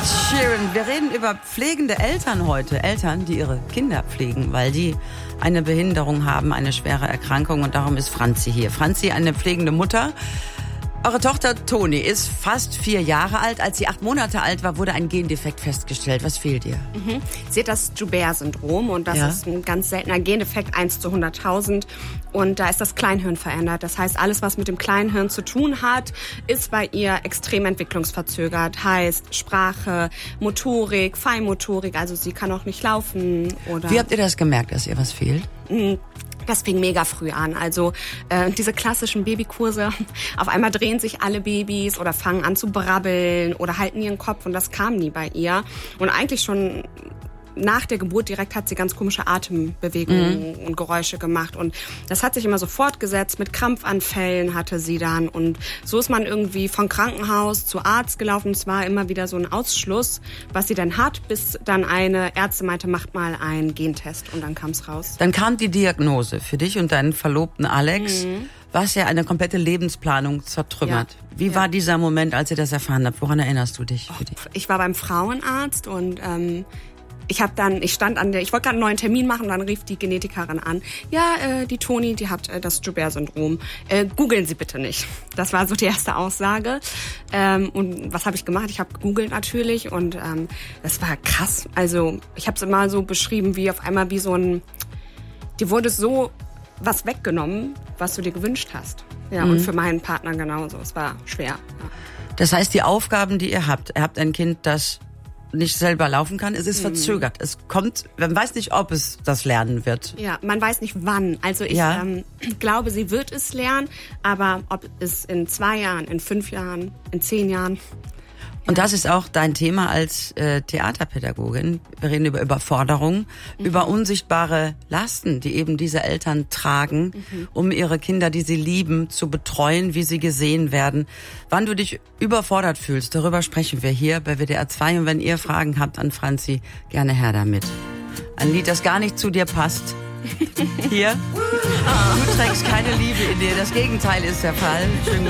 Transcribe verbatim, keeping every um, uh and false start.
Sheeran. Wir reden über pflegende Eltern heute. Eltern, die ihre Kinder pflegen, weil die eine Behinderung haben, eine schwere Erkrankung. Und darum ist Franzi hier. Franzi, eine pflegende Mutter. Eure Tochter Toni ist fast vier Jahre alt. Als sie acht Monate alt war, wurde ein Gendefekt festgestellt. Was fehlt ihr? Mhm. Sie hat das Joubert-Syndrom und das ja. ist ein ganz seltener Gendefekt, eins zu hunderttausend. Und da ist das Kleinhirn verändert. Das heißt, alles, was mit dem Kleinhirn zu tun hat, ist bei ihr extrem entwicklungsverzögert. Heißt Sprache, Motorik, Feinmotorik, also sie kann auch nicht laufen. Oder Wie habt ihr das gemerkt, dass ihr was fehlt? Mhm. Das fing mega früh an. Also äh, diese klassischen Babykurse, auf einmal drehen sich alle Babys oder fangen an zu brabbeln oder halten ihren Kopf und das kam nie bei ihr. Und eigentlich schon nach der Geburt direkt hat sie ganz komische Atembewegungen mhm. und Geräusche gemacht. Und das hat sich immer so fortgesetzt. Mit Krampfanfällen hatte sie dann. Und so ist man irgendwie von Krankenhaus zu Arzt gelaufen. Es war immer wieder so ein Ausschluss, was sie dann hat, bis dann eine Ärztin meinte, macht mal einen Gentest. Und dann kam es raus. Dann kam die Diagnose für dich und deinen Verlobten Alex, mhm. was ja eine komplette Lebensplanung zertrümmert. Ja. Wie ja. war dieser Moment, als ihr das erfahren habt? Woran erinnerst du dich? Oh, ich war beim Frauenarzt und ähm, Ich habe dann, ich stand an der, ich wollte gerade einen neuen Termin machen und dann rief die Genetikerin an. Ja, äh, die Toni, die hat äh, das Joubert-Syndrom. Äh, googeln Sie bitte nicht. Das war so die erste Aussage. Ähm, und was habe ich gemacht? Ich habe gegoogelt natürlich und ähm, das war krass. Also ich habe es immer so beschrieben, wie auf einmal wie so ein, dir wurde so was weggenommen, was du dir gewünscht hast. Ja, mhm. und für meinen Partner genauso. Es war schwer. Ja. Das heißt, die Aufgaben, die ihr habt, ihr habt ein Kind, das nicht selber laufen kann, es ist mhm. verzögert. Es kommt, man weiß nicht, ob es das lernen wird. Ja, man weiß nicht wann. Also ich ja. ähm, glaube, sie wird es lernen, aber ob es in zwei Jahren, in fünf Jahren, in zehn Jahren. Und das ist auch dein Thema als äh, Theaterpädagogin. Wir reden über Überforderung, mhm. über unsichtbare Lasten, die eben diese Eltern tragen, mhm. um ihre Kinder, die sie lieben, zu betreuen, wie sie gesehen werden. Wann du dich überfordert fühlst, darüber sprechen wir hier bei W D R zwei. Und wenn ihr Fragen habt an Franzi, gerne her damit. Ein Lied, das gar nicht zu dir passt. Hier. Du trägst keine Liebe in dir. Das Gegenteil ist der Fall. Schön